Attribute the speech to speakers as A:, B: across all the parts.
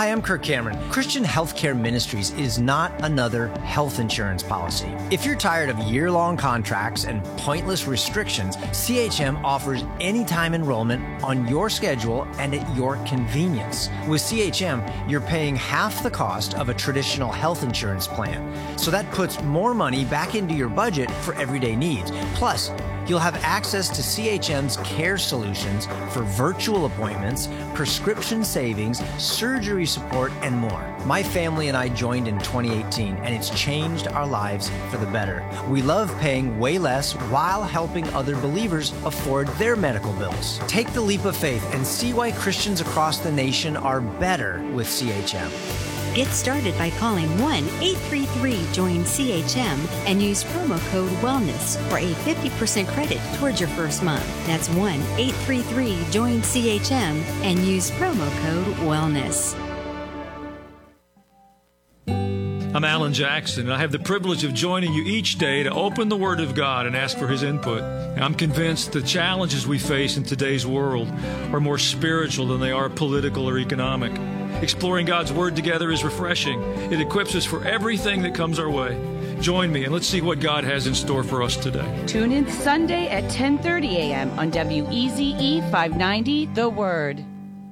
A: Hi, I'm Kirk Cameron. Christian Healthcare Ministries is not another health insurance policy. If you're tired of year-long contracts and pointless restrictions, CHM offers anytime enrollment on your schedule and at your convenience. With CHM, you're paying half the cost of a traditional health insurance plan. So that puts more money back into your budget for everyday needs. Plus, you'll have access to CHM's care solutions for virtual appointments, prescription savings, surgery support, and more. My family and I joined in 2018, and it's changed our lives for the better. We love paying way less while helping other believers afford their medical bills. Take the leap of faith and see why Christians across the nation are better with CHM.
B: Get started by calling 1-833-JOIN-CHM and use promo code WELLNESS for a 50% credit towards your first month. That's 1-833-JOIN-CHM and use promo code WELLNESS.
C: I'm Alan Jackson, and I have the privilege of joining you each day to open the Word of God and ask for His input. I'm convinced the challenges we face in today's world are more spiritual than they are political or economic. Exploring God's Word together is refreshing. It equips us for everything that comes our way. Join me and let's see what God has in store for us today.
D: Tune in Sunday at 10:30 a.m. on WEZE 590, The Word.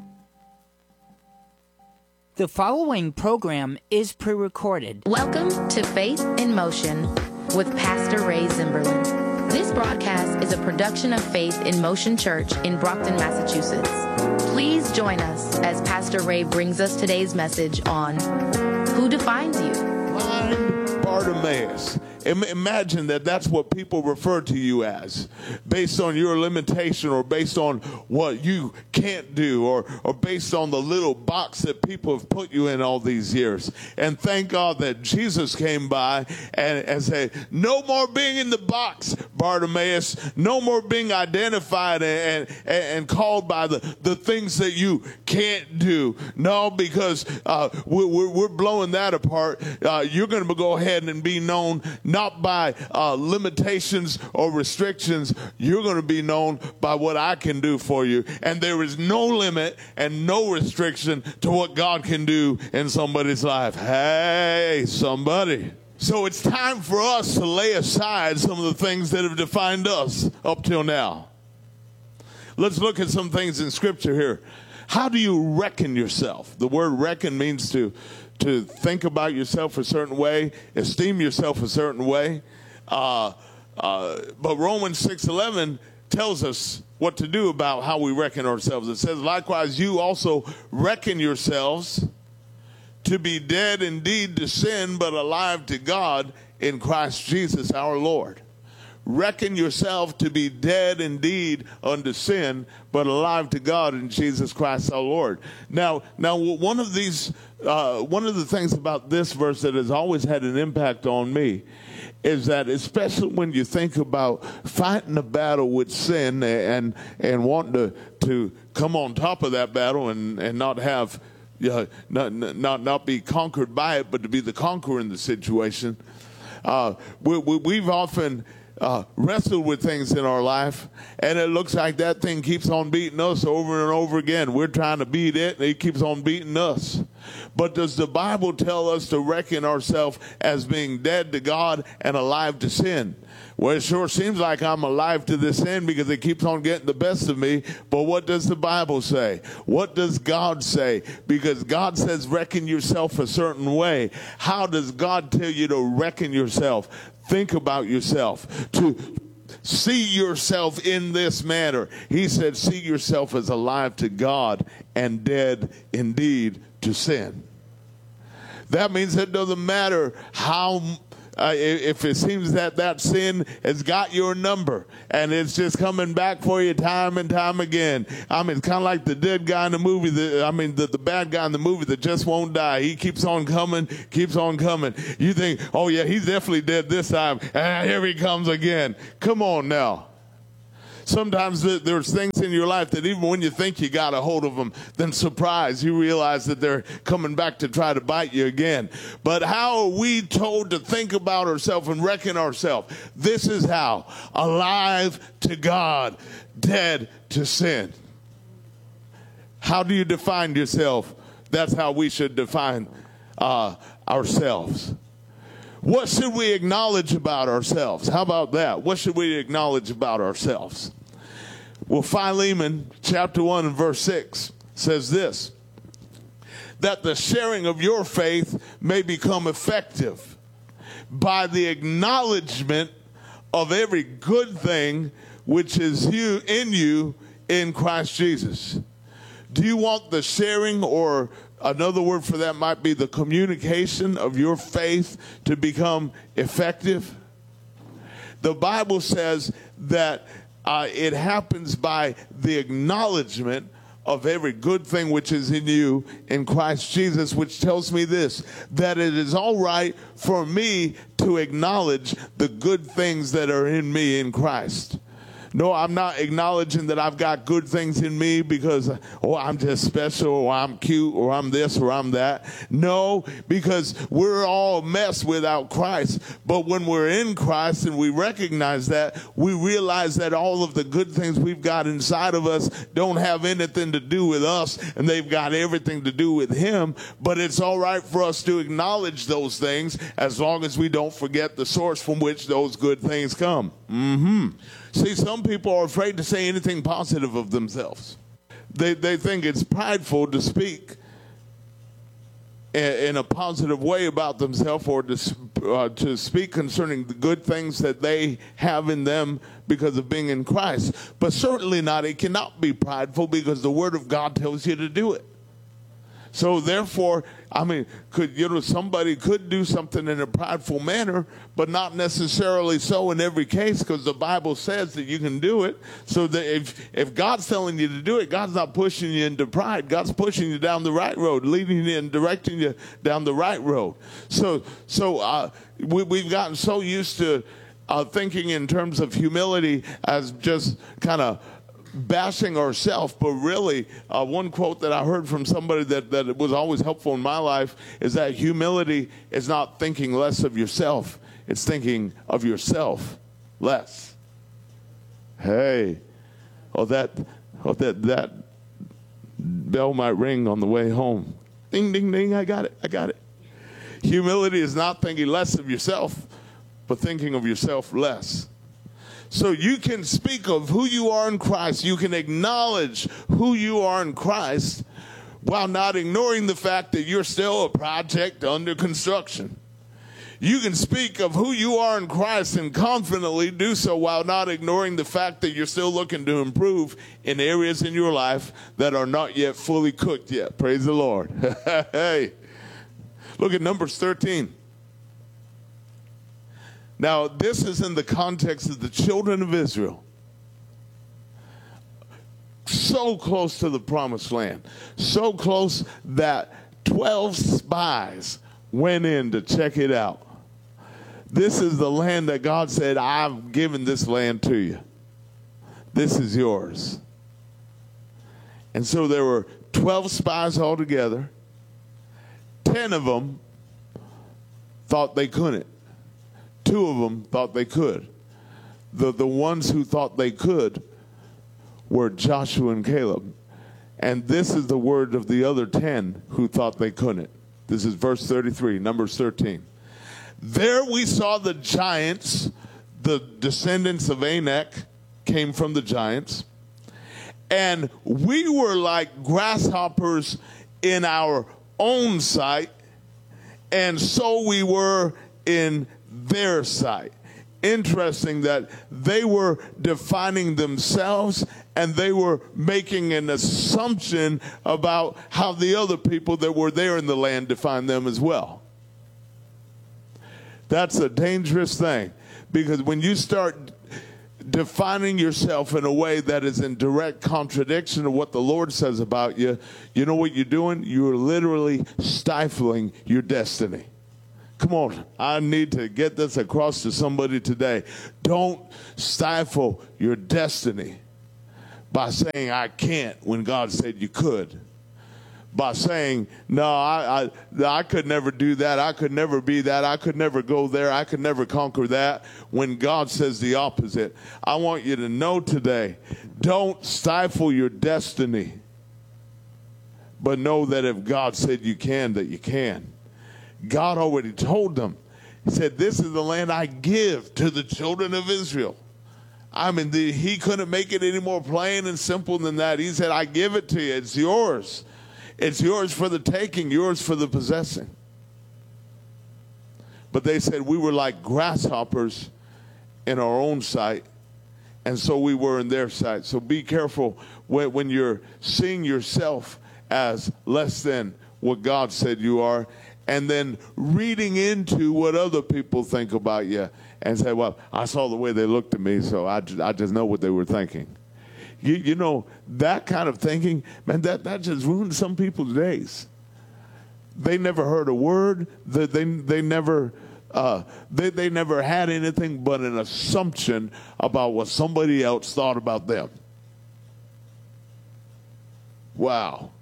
E: The following program is pre-recorded.
F: Welcome to Faith in Motion with Pastor Ray Zimberlin. This broadcast is a production of Faith in Motion Church in Brockton, Massachusetts. Please join us as Pastor Ray brings us today's message on Who Defines You?
G: Blind Bartimaeus. Imagine that's what people refer to you as, based on your limitation or based on what you can't do or based on the little box that people have put you in all these years. And thank God that Jesus came by and said, no more being in the box, Bartimaeus, no more being identified and called by the things that you can't do. No, because we're blowing that apart. You're going to go ahead and be known not by limitations or restrictions. You're going to be known by what I can do for you. And there is no limit and no restriction to what God can do in somebody's life. Hey, somebody. So it's time for us to lay aside some of the things that have defined us up till now. Let's look at some things in Scripture here. How do you reckon yourself? The word reckon means to think about yourself a certain way, esteem yourself a certain way. But Romans 6:11 tells us what to do about how we reckon ourselves. It says, likewise, you also reckon yourselves to be dead indeed to sin, but alive to God in Christ Jesus our Lord. Reckon yourself to be dead indeed unto sin, but alive to God in Jesus Christ our Lord. Now, one of the things about this verse that has always had an impact on me is that, especially when you think about fighting a battle with sin and wanting to come on top of that battle and not have not be conquered by it, but to be the conqueror in the situation. We've often wrestled with things in our life, and it looks like that thing keeps on beating us over and over again. We're trying to beat it, and it keeps on beating us. But does the Bible tell us to reckon ourselves as being dead to God and alive to sin? Well, it sure seems like I'm alive to this sin because it keeps on getting the best of me. But what does the Bible say? What does God say? Because God says reckon yourself a certain way. How does God tell you to reckon yourself? Think about yourself. To see yourself in this manner. He said, see yourself as alive to God and dead indeed to sin. That means it doesn't matter how if it seems that sin has got your number and it's just coming back for you time and time again. I mean, it's kind of like the dead guy in the movie, the bad guy in the movie that just won't die. He keeps on coming, keeps on coming. You think, oh yeah, he's definitely dead this time. Here he comes again. Come on now. Sometimes there's things in your life that even when you think you got a hold of them, then surprise, you realize that they're coming back to try to bite you again. But how are we told to think about ourselves and reckon ourselves? This is how. Alive to God, dead to sin. How do you define yourself? That's how we should define ourselves. What should we acknowledge about ourselves? How about that? What should we acknowledge about ourselves? Well, Philemon chapter 1 and verse 6 says this, that the sharing of your faith may become effective by the acknowledgement of every good thing which is in you in Christ Jesus. Do you want the sharing, or another word for that might be the communication of your faith to become effective? The Bible says that it happens by the acknowledgement of every good thing which is in you in Christ Jesus, which tells me this, that it is all right for me to acknowledge the good things that are in me in Christ. No, I'm not acknowledging that I've got good things in me because, oh, I'm just special, or I'm cute, or I'm this, or I'm that. No, because we're all a mess without Christ. But when we're in Christ and we recognize that, we realize that all of the good things we've got inside of us don't have anything to do with us, and they've got everything to do with Him. But it's all right for us to acknowledge those things as long as we don't forget the source from which those good things come. See, some people are afraid to say anything positive of themselves. They think it's prideful to speak in a positive way about themselves, or to speak concerning the good things that they have in them because of being in Christ. But certainly not, it cannot be prideful, because the Word of God tells you to do it. So therefore, I mean, somebody could do something in a prideful manner, but not necessarily so in every case, because the Bible says that you can do it. So that if God's telling you to do it, God's not pushing you into pride. God's pushing you down the right road, leading you and directing you down the right road. So we've gotten so used to thinking in terms of humility as just kind of bashing ourselves, but really one quote that I heard from somebody that was always helpful in my life is that humility is not thinking less of yourself, it's thinking of yourself less. Hey, that bell might ring on the way home. Ding, ding, ding, I got it. Humility is not thinking less of yourself, but thinking of yourself less. So you can speak of who you are in Christ. You can acknowledge who you are in Christ while not ignoring the fact that you're still a project under construction. You can speak of who you are in Christ and confidently do so while not ignoring the fact that you're still looking to improve in areas in your life that are not yet fully cooked yet. Praise the Lord. Hey, look at Numbers 13. Now, this is in the context of the children of Israel. So close to the promised land. So close that 12 spies went in to check it out. This is the land that God said, I've given this land to you. This is yours. And so there were 12 spies altogether. 10 of them thought they couldn't. 2 of them thought they could. The ones who thought they could were Joshua and Caleb. And this is the word of the other 10 who thought they couldn't. This is verse 33, Numbers 13. There we saw the giants, the descendants of Anak came from the giants. And we were like grasshoppers in our own sight, and so we were in their sight. Interesting that they were defining themselves, and they were making an assumption about how the other people that were there in the land defined them as well. That's a dangerous thing, because when you start defining yourself in a way that is in direct contradiction of what the Lord says about you, you know what you're doing? You're literally stifling your destiny. Come on, I need to get this across to somebody today. Don't stifle your destiny by saying, I can't, when God said you could. By saying, no, I could never do that. I could never be that. I could never go there. I could never conquer that, when God says the opposite. I want you to know today, don't stifle your destiny but know that if God said you can, that you can. God already told them. He said, this is the land I give to the children of Israel. I mean, he couldn't make it any more plain and simple than that. He said, I give it to you. It's yours. It's yours for the taking, yours for the possessing. But they said we were like grasshoppers in our own sight, and so we were in their sight. So be careful when you're seeing yourself as less than what God said you are, and then reading into what other people think about you and say, well, I saw the way they looked at me, so I just know what they were thinking. You know, that kind of thinking, man, that just ruined some people's days. They never heard a word. They never had anything but an assumption about what somebody else thought about them. Wow.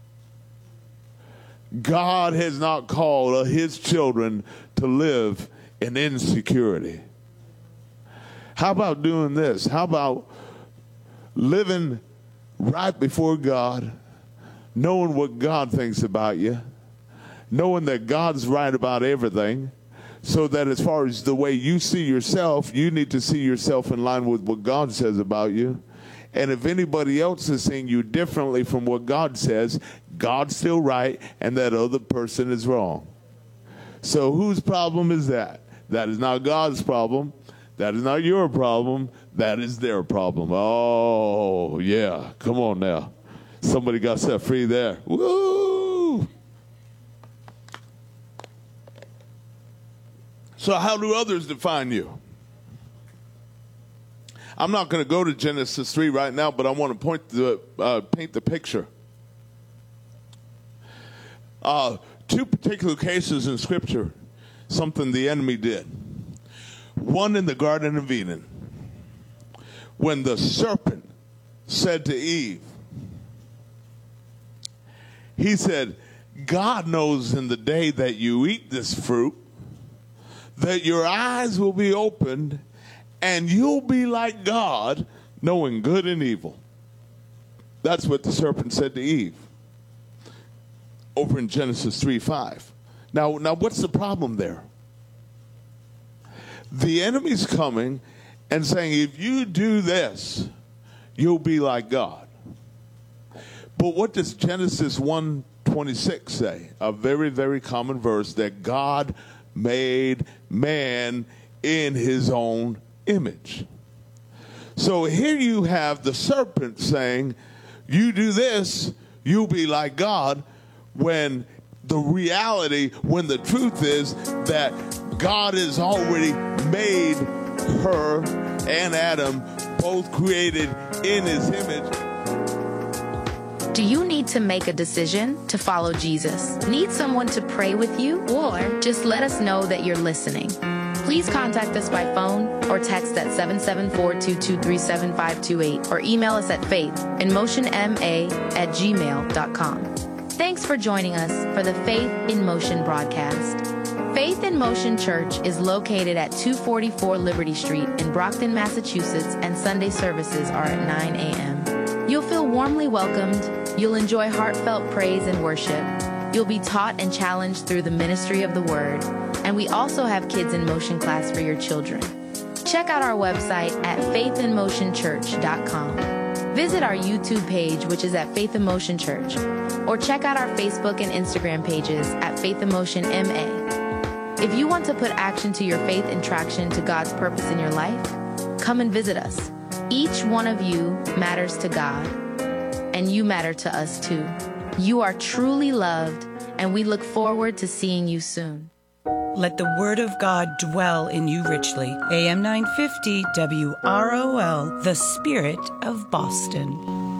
G: God has not called his children to live in insecurity. How about doing this? How about living right before God, knowing what God thinks about you, knowing that God's right about everything, so that as far as the way you see yourself, you need to see yourself in line with what God says about you. And if anybody else is seeing you differently from what God says, God's still right and that other person is wrong. So whose problem is that? That is not God's problem. That is not your problem. That is their problem. Oh, yeah. Come on now. Somebody got set free there. Woo! So how do others define you? I'm not going to go to Genesis 3 right now, but I want to paint the picture. Two particular cases in Scripture, something the enemy did. One in the Garden of Eden, when the serpent said to Eve, he said, God knows in the day that you eat this fruit, that your eyes will be opened and you'll be like God, knowing good and evil. That's what the serpent said to Eve over in Genesis 3:5. Now, what's the problem there? The enemy's coming and saying, if you do this, you'll be like God. But what does Genesis 1:26 say? A very, very common verse, that God made man in his own image. So here you have the serpent saying, you do this, you'll be like God, when the reality, when the truth is that God has already made her and Adam both created in his image.
F: Do you need to make a decision to follow Jesus? Need someone to pray with you? Or just let us know that you're listening. Please contact us by phone or text at 774-223-7528 or email us at faithinmotionma@gmail.com. Thanks for joining us for the Faith in Motion broadcast. Faith in Motion Church is located at 244 Liberty Street in Brockton, Massachusetts, and Sunday services are at 9 a.m. You'll feel warmly welcomed. You'll enjoy heartfelt praise and worship. You'll be taught and challenged through the ministry of the Word. And we also have Kids in Motion class for your children. Check out our website at faithinmotionchurch.com. Visit our YouTube page, which is at Faith in Motion Church, or check out our Facebook and Instagram pages at Faith in Motion MA. If you want to put action to your faith and traction to God's purpose in your life, come and visit us. Each one of you matters to God, and you matter to us too. You are truly loved, and we look forward to seeing you soon.
H: Let the Word of God dwell in you richly. AM 950 WROL, the Spirit of Boston.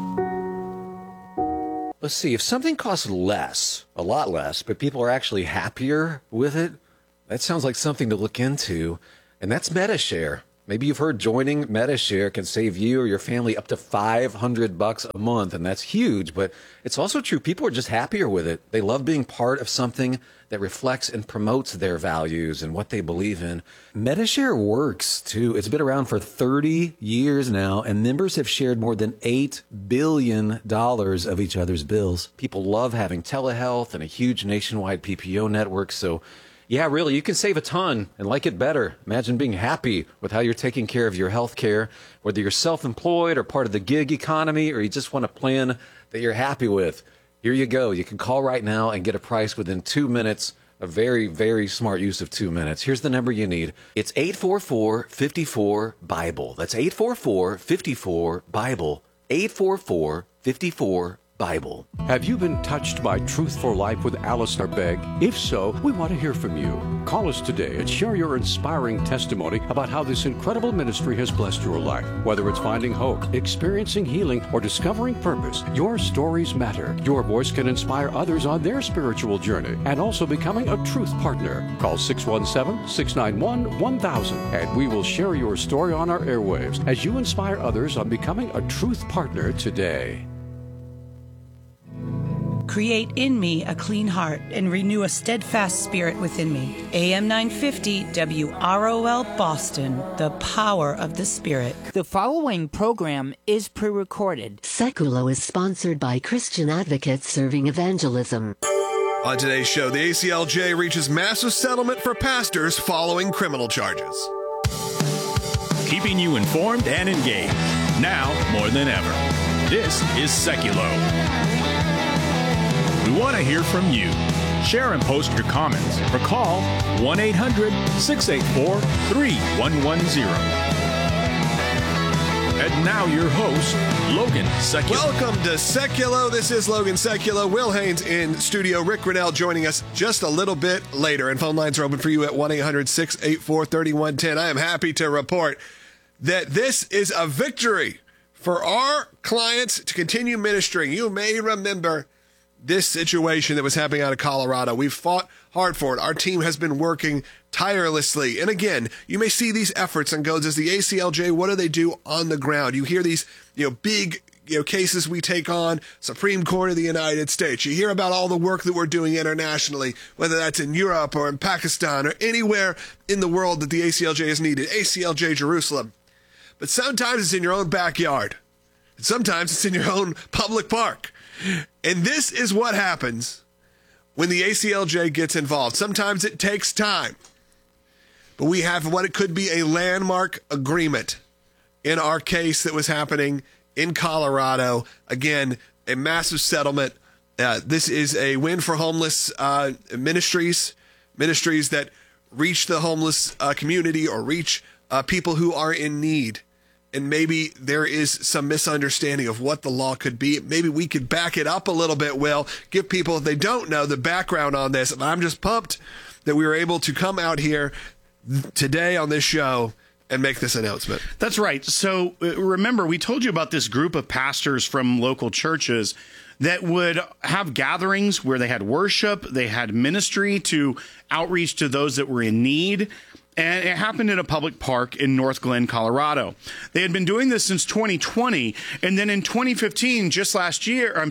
I: Let's see, if something costs less, a lot less, but people are actually happier with it, that sounds like something to look into, and that's MetaShare. Maybe you've heard joining Medi-Share can save you or your family up to $500 a month, and that's huge, but it's also true. People are just happier with it. They love being part of something that reflects and promotes their values and what they believe in. Medi-Share works, too. It's been around for 30 years now, and members have shared more than $8 billion of each other's bills. People love having telehealth and a huge nationwide PPO network, so yeah, really, you can save a ton and like it better. Imagine being happy with how you're taking care of your health care, whether you're self-employed or part of the gig economy, or you just want a plan that you're happy with. Here you go. You can call right now and get a price within 2 minutes. A very, very smart use of 2 minutes. Here's the number you need. It's 844-54-BIBLE. That's 844-54-BIBLE. 844-54-BIBLE.
J: Have you been touched by Truth for Life with Alistair Begg? If so, we want to hear from you. Call us today and share your inspiring testimony about how this incredible ministry has blessed your life. Whether it's finding hope, experiencing healing, or discovering purpose, your stories matter. Your voice can inspire others on their spiritual journey and also becoming a truth partner. Call 617-691-1000 and we will share your story on our airwaves as you inspire others on becoming a truth partner today.
H: Create in me a clean heart and renew a steadfast spirit within me. AM 950 WROL Boston, the power of the Spirit.
E: The following program is pre-recorded.
K: Seculo is sponsored by Christian Advocates Serving Evangelism.
L: On today's show, the ACLJ reaches massive settlement for pastors following criminal charges.
M: Keeping you informed and engaged, now more than ever. This is Seculo. We want to hear from you. Share and post your comments or call 1-800-684-3110. And now your host, Logan Seculo.
L: Welcome to Seculo. This is Logan Seculo. Will Haynes in studio. Rick Grinnell joining us just a little bit later. And phone lines are open for you at 1-800-684-3110. I am happy to report that this is a victory for our clients to continue ministering. You may remember this situation that was happening out of Colorado. We've fought hard for it. Our team has been working tirelessly. And again, you may see these efforts and go, does the ACLJ, what do they do on the ground? You hear these, big, cases we take on, Supreme Court of the United States. You hear about all the work that we're doing internationally, whether that's in Europe or in Pakistan or anywhere in the world that the ACLJ is needed. ACLJ Jerusalem. But sometimes it's in your own backyard. And sometimes it's in your own public park. And this is what happens when the ACLJ gets involved. Sometimes it takes time. But we have what it could be a landmark agreement in our case that was happening in Colorado. Again, a massive settlement. This is a win for homeless ministries that reach the homeless community or reach people who are in need. And maybe there is some misunderstanding of what the law could be. Maybe we could back it up a little bit, Will, give people, if they don't know, the background on this. And I'm just pumped that we were able to come out here today on this show and make this announcement.
N: That's right. So remember, we told you about this group of pastors from local churches that would have gatherings where they had worship, they had ministry to outreach to those that were in need. And it happened in a public park in North Glen, Colorado. They had been doing this since 2020. And then in 2025, just last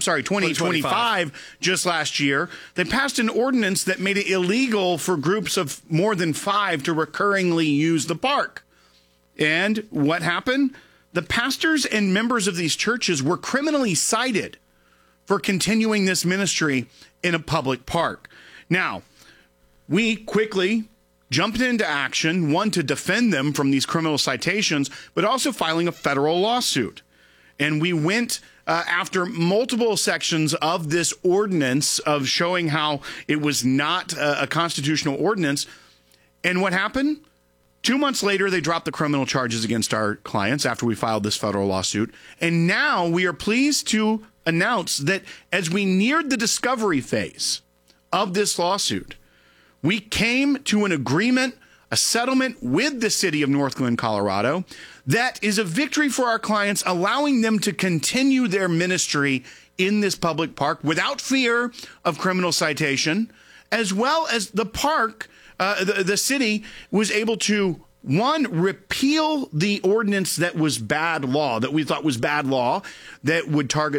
N: year, they passed an ordinance that made it illegal for groups of more than 5 to recurringly use the park. And what happened? The pastors and members of these churches were criminally cited for continuing this ministry in a public park. Now, we quickly jumped into action, one, to defend them from these criminal citations, but also filing a federal lawsuit. And we went after multiple sections of this ordinance of showing how it was not a constitutional ordinance. And what happened? 2 months later, they dropped the criminal charges against our clients after we filed this federal lawsuit. And now we are pleased to announce that as we neared the discovery phase of this lawsuit, we came to an agreement, a settlement with the city of North Glen, Colorado, that is a victory for our clients, allowing them to continue their ministry in this public park without fear of criminal citation, as well as the park, the city was able to One, repeal the ordinance that was bad law, that we thought was bad law, that would target